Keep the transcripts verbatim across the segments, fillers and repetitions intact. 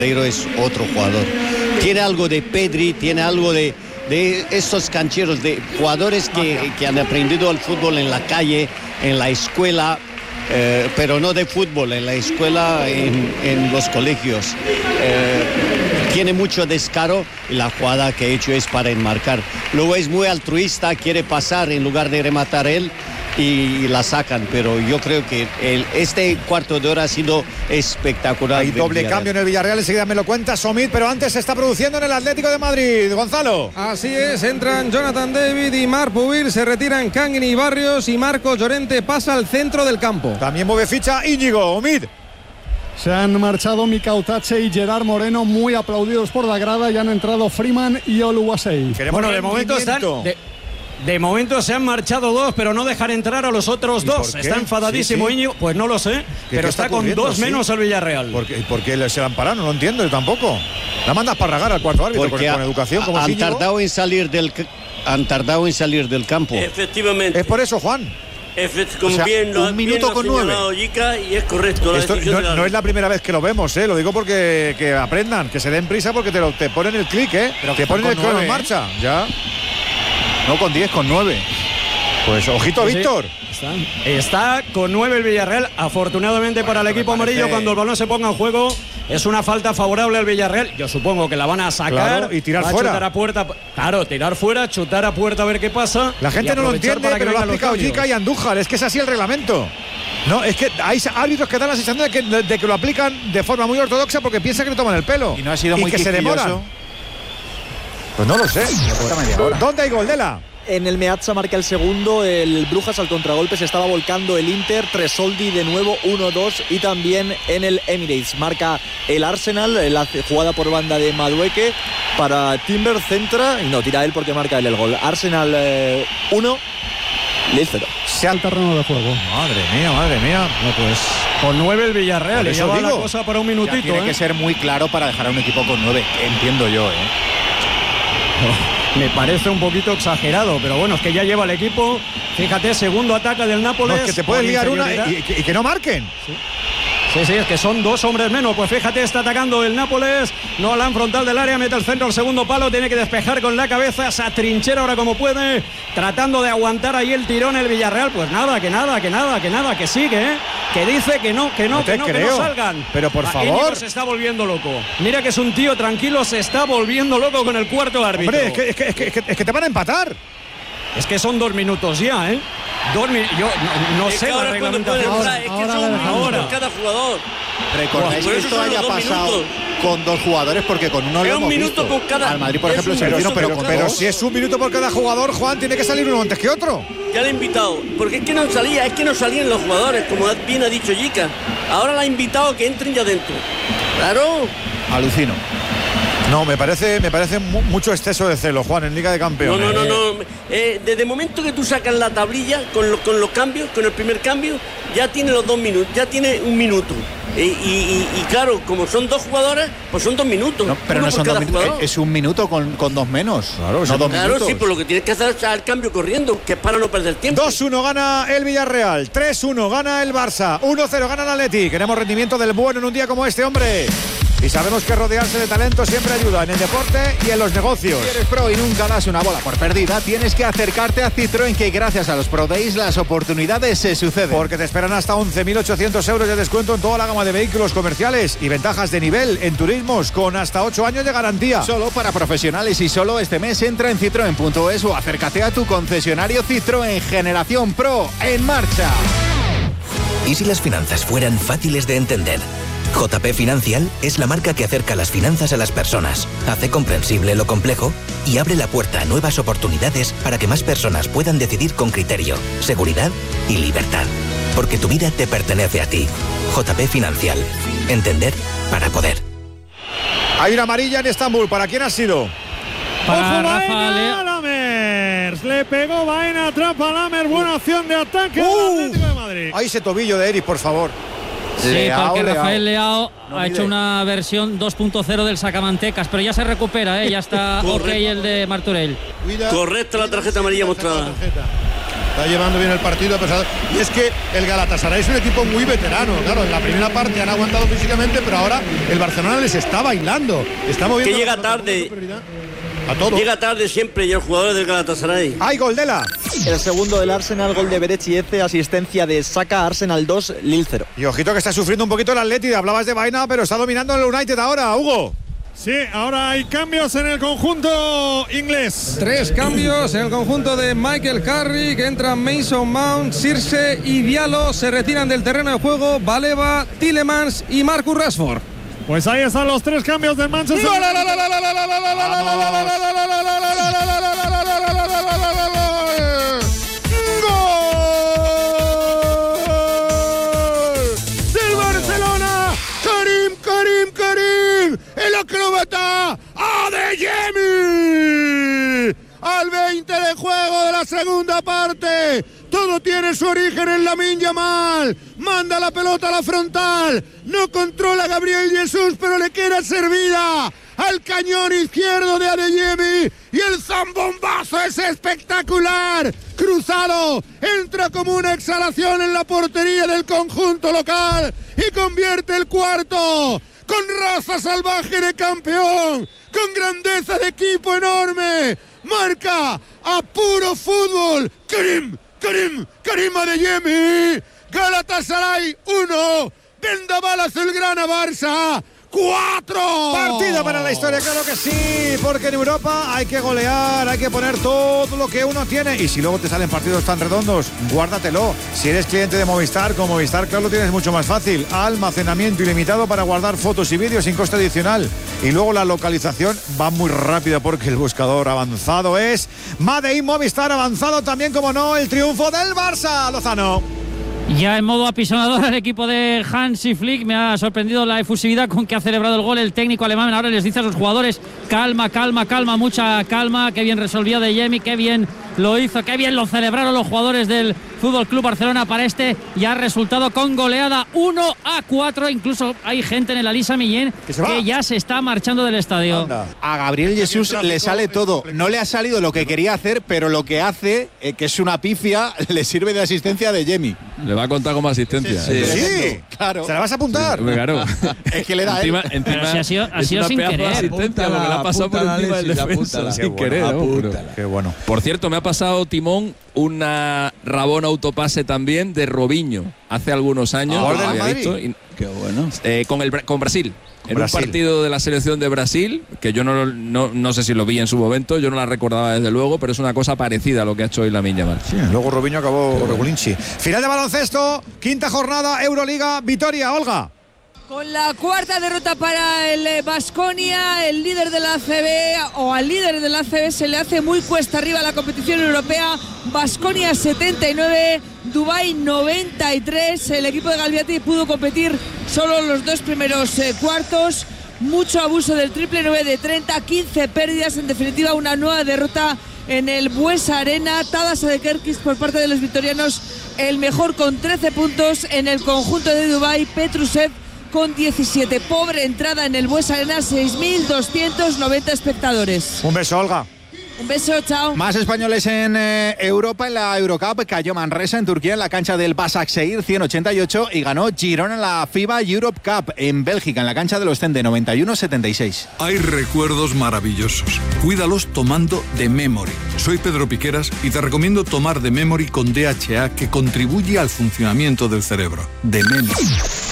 Es otro jugador. Tiene algo de Pedri, tiene algo de, de estos cancheros, de jugadores que, que han aprendido el fútbol en la calle, en la escuela, eh, pero no de fútbol, en la escuela, en, en los colegios. Eh, tiene mucho descaro y la jugada que ha hecho es para enmarcar. Luego es muy altruista, quiere pasar en lugar de rematar él. Y la sacan, pero yo creo que el, este cuarto de hora ha sido espectacular. Hay doble cambio en el Villarreal, enseguida me lo cuenta Somit, pero antes se está produciendo en el Atlético de Madrid. Gonzalo. Así es, entran Jonathan David y Marc Pubil, se retiran Kangin y Barrios y Marcos Llorente pasa al centro del campo. También mueve ficha Íñigo, Omid. Se han marchado Mikau Tache y Gerard Moreno, muy aplaudidos por la grada, y han entrado Freeman y Oluwasei. Bueno, de momento están... De... De momento se han marchado dos, pero no dejan entrar a los otros dos. Está enfadadísimo sí, sí. Íñigo, pues no lo sé, pero está, está con dos menos sí. el Villarreal. ¿Por qué, ¿Por qué se la han parado? No lo entiendo yo tampoco. La mandas para ragar al cuarto árbitro con, con educación. Como han, tardado en salir del, han tardado en salir del campo. Efectivamente. Es por eso, Juan. Efectivamente, o sea, bien, un minuto bien con nueve. Yica, y es correcto. Esto no, no es la primera vez que lo vemos, ¿eh? Lo digo porque que aprendan, que se den prisa porque te, lo, te ponen el clic, ¿eh? Pero te ponen el crono en marcha. ¿eh? Ya. No con diez, con nueve. Pues ojito, sí, Víctor. Está, está con nueve el Villarreal. Afortunadamente para el equipo amarillo, cuando el balón se ponga en juego, es una falta favorable al Villarreal. Yo supongo que la van a sacar. Claro, y tirar fuera. Chutar a puerta. Claro, tirar fuera, chutar a puerta a ver qué pasa. La gente no lo entiende, pero lo ha explicado Yica y Andújar. Es que es así el reglamento. No, es que hay árbitros que dan la sensación de que, de que lo aplican de forma muy ortodoxa porque piensan que le toman el pelo. Y no ha sido y muy que se demoran. Pues no lo sé. ¿Dónde hay gol, Dela? En el Meazza marca el segundo, el Brujas al contragolpe, se estaba volcando el Inter, Tresoldi de nuevo uno dos, y también en el Emirates marca el Arsenal, la jugada por banda de Madueke para Timber, centra y no tira él porque marca él el gol. Arsenal uno, eh, Lille cero. Se al terreno de juego. Madre mía, madre mía. No, pues con nueve el Villarreal, y ya va la cosa para un minutito. Ya tiene ¿eh? que ser muy claro para dejar a un equipo con nueve, entiendo yo, ¿eh? Me parece un poquito exagerado, pero bueno, es que ya lleva el equipo. Fíjate, segundo ataque del Nápoles. No, es que te pueden liar una y, y, y que no marquen. Sí. Sí, sí, es que son dos hombres menos. Pues fíjate, está atacando el Nápoles. No la frontal del área, mete el centro al segundo palo. Tiene que despejar con la cabeza. Se atrinchera ahora como puede, tratando de aguantar ahí el tirón el Villarreal. Pues nada, que nada, que nada, que nada, que sigue, ¿eh? Que dice que no, que no, no que no, creo. que no salgan. Pero por ah, favor. Íñigo se está volviendo loco. Mira que es un tío tranquilo, se está volviendo loco con el cuarto árbitro. Hombre, es que, es que, es que, es que, es que te van a empatar. Es que son dos minutos ya, ¿eh? Dos mi yo no, no es sé que la ahora reglamentación. Ahora, es que ahora, son un minuto por cada jugador. Recordáis que esto haya pasado minutos. con dos jugadores, porque con uno es lo hemos un minuto visto. por cada. Al Madrid, por ejemplo, se hicieron, pero, pero, pero si es un minuto por cada jugador, Juan, tiene que salir uno antes que otro. Ya le he invitado, porque es que no salía, es que no salían los jugadores, como bien ha dicho Yica. Ahora la ha invitado a que entren ya dentro. Claro. Alucino. No, me parece, me parece mucho exceso de celo, Juan, en Liga de Campeones. No, no, no, no. Eh, desde el momento que tú sacas la tablilla con, lo, con los cambios, con el primer cambio, ya tiene los dos minutos, ya tiene un minuto. Y, y, y, y claro, como son dos jugadores, pues son dos minutos. No, pero no son dos minutos, es un minuto con, con dos menos. Claro, no dos claro minutos. Sí, por lo que tienes que hacer es el cambio corriendo, que es para no perder tiempo. dos uno gana el Villarreal, tres uno gana el Barça, uno cero gana el Atleti. Queremos rendimiento del bueno en un día como este, hombre. Y sabemos que rodearse de talento siempre ayuda en el deporte y en los negocios. Si eres pro y nunca das una bola por perdida, tienes que acercarte a Citroën, que gracias a los Pro Days las oportunidades se suceden. Porque te esperan hasta once mil ochocientos euros de descuento en toda la gama de vehículos comerciales y ventajas de nivel en turismos con hasta ocho años de garantía. Solo para profesionales y solo este mes entra en citroen punto es o acércate a tu concesionario Citroën. Generación Pro en marcha. ¿Y si las finanzas fueran fáciles de entender? J P Financial es la marca que acerca las finanzas a las personas, hace comprensible lo complejo y abre la puerta a nuevas oportunidades para que más personas puedan decidir con criterio, seguridad y libertad. Porque tu vida te pertenece a ti. J P Financial. Entender para poder. Hay una amarilla en Estambul. ¿Para quién ha sido? Para Rafa Lammers. Le pegó Baena, atrapa a Lammers. Buena acción de ataque uh, del Atlético de Madrid. Ahí ese tobillo de Eric, por favor. Sí, Leao, porque Leao. Rafael Leao no ha mide. hecho una versión dos punto cero del sacamantecas, pero ya se recupera, ¿eh? Ya está ok el de Martorell. Correcta la tarjeta amarilla mostrada. está llevando bien el partido a pesar. Y es que el Galatasaray es un equipo muy veterano, claro, en la primera parte han aguantado físicamente, pero ahora el Barcelona les está bailando, está moviendo. Que llega tarde. A todo. Llega tarde siempre y el jugador del Galatasaray. ¡Ay, gol de la! El segundo del Arsenal, gol de Berechieze, asistencia de Saka, Arsenal dos, Lille cero. Y ojito que está sufriendo un poquito el Atleti, hablabas de vaina, pero está dominando el United ahora, Hugo. Sí, ahora hay cambios en el conjunto inglés. Tres cambios en el conjunto de Michael Carrick. Entran Mason Mount, Circe y Diallo. Se retiran del terreno de juego Baleba, Tielemans y Marcus Rashford. Pues ahí están los tres cambios del Manchester United. ¡Del Barcelona! ¡Karim, Karim, Karim! ¡El acróbata! ¡Adeyemi! Al veinte de juego de la segunda parte. Todo tiene su origen en Lamine Yamal. Manda la pelota a la frontal. No controla a Gabriel Jesús, pero le queda servida al cañón izquierdo de Adeyemi. Y el zambombazo es espectacular. Cruzado. Entra como una exhalación en la portería del conjunto local. Y convierte el cuarto. Con raza salvaje de campeón. Con grandeza de equipo enorme. Marca a puro fútbol. Karim. Karim, Karim Adeyemi, Galatasaray uno, Vendaval Azulgrana Barça cuatro. Partido para la historia, claro que sí, porque en Europa hay que golear, hay que poner todo lo que uno tiene. Y si luego te salen partidos tan redondos, guárdatelo. Si eres cliente de Movistar, con Movistar Cloud lo tienes mucho más fácil. Almacenamiento ilimitado para guardar fotos y vídeos sin coste adicional. Y luego la localización va muy rápida porque el buscador avanzado es Made in Movistar avanzado también, como no, el triunfo del Barça, Lozano. Ya en modo apisonador el equipo de Hansi Flick. Me ha sorprendido la efusividad con que ha celebrado el gol el técnico alemán. Ahora les dice a sus jugadores: calma, calma, calma, mucha calma. Qué bien resolvió Adeyemi, qué bien lo hizo, qué bien lo celebraron los jugadores del Fútbol Club Barcelona para este ya resultado con goleada uno a cuatro. Incluso hay gente en el Elisa Millén que ya se está marchando del estadio. Anda. A Gabriel Jesús le sale todo. No le ha salido lo que quería hacer, pero lo que hace, eh, que es una pifia, le sirve de asistencia de Yemi. Le va a contar como asistencia. Sí, sí, sí. Claro. ¿Se la vas a apuntar? Sí, claro. Es que le da encima, él. encima Pero si ha sido, ha sido sin querer. Asistencia, porque le ha pasado por encima del defensa sin querer. Qué bueno. Por cierto, me ha pasado, Timón, una rabona autopase también de Robinho hace algunos años. Ah, no lo había visto, y, qué bueno. Eh, con, el, con Brasil. En Brasil. Un partido de la selección de Brasil, que yo no, no, no sé si lo vi en su momento, yo no la recordaba desde luego, pero es una cosa parecida a lo que ha hecho hoy Lamine Yamal. Sí, luego Robinho acabó regulinchi. Final de baloncesto, quinta jornada, Euroliga, Vitoria, Olga. Con la cuarta derrota para el Baskonia, el líder de la A C B, o al líder de la A C B se le hace muy cuesta arriba la competición europea. Baskonia setenta y nueve, Dubái noventa y tres. El equipo de Galbiati pudo competir solo los dos primeros eh, cuartos. Mucho abuso del triple, nueve de treinta, quince pérdidas. En definitiva, una nueva derrota en el Buesa Arena. Tadas Adekerkis por parte de los vitorianos, el mejor con trece puntos. En el conjunto de Dubái, Petrusev con diecisiete. Pobre entrada en el Buesa Arena, seis mil doscientos noventa espectadores. Un beso, Olga. Un beso, chao. Más españoles en eh, Europa. En la Eurocup cayó Manresa en Turquía en la cancha del Başakşehir ciento ochenta y ocho y ganó Girona en la FIBA Europe Cup en Bélgica en la cancha de los Stende noventa y uno setenta y seis. Hay recuerdos maravillosos. Cuídalos tomando The Memory. Soy Pedro Piqueras y te recomiendo tomar The Memory con D H A, que contribuye al funcionamiento del cerebro. The Memory.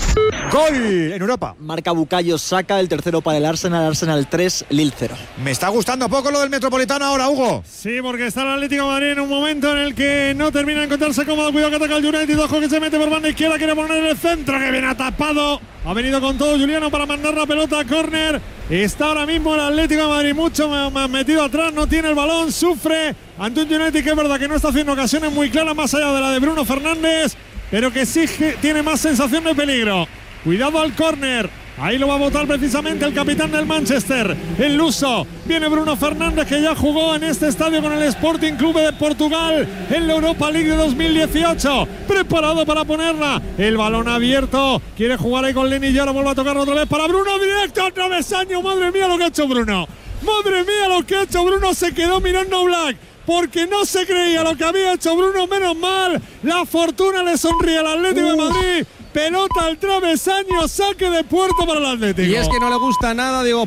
Gol en Europa. Marca Bukayo Saka, el tercero para el Arsenal. Arsenal tres, Lille cero. Me está gustando poco lo del Metropolitano ahora, Hugo. Sí, porque está el Atlético de Madrid en un momento en el que no termina de encontrarse cómodo. Cuidado que ataca el United. Ojo que se mete por banda izquierda. Quiere poner el centro, que viene atapado. Ha venido con todo Juliano para mandar la pelota a córner. Está ahora mismo el Atlético de Madrid mucho más metido atrás. No tiene el balón. Sufre ante un United que es verdad que no está haciendo ocasiones muy claras más allá de la de Bruno Fernández, pero que sí tiene más sensación de peligro. Cuidado al córner. Ahí lo va a botar precisamente el capitán del Manchester, el luso. Viene Bruno Fernández, que ya jugó en este estadio con el Sporting Club de Portugal en la Europa League de dos mil dieciocho. Preparado para ponerla. El balón abierto. Quiere jugar ahí con Lenny y ahora vuelve a tocar otra vez para Bruno. Directo al travesaño. Madre mía lo que ha hecho Bruno. Madre mía lo que ha hecho Bruno. Se quedó mirando a Black. porque no se creía lo que había hecho Bruno, menos mal. La fortuna le sonríe al Atlético uh. de Madrid. Pelota al travesaño, saque de puerto para el Atlético. Y es que no le gusta nada Diego